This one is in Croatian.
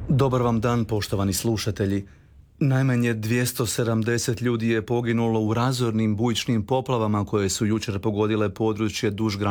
Dobar vam dan, poštovani slušatelji. Najmanje 270 ljudi je poginulo u razornim bujičnim poplavama koje su jučer pogodile područje duž granice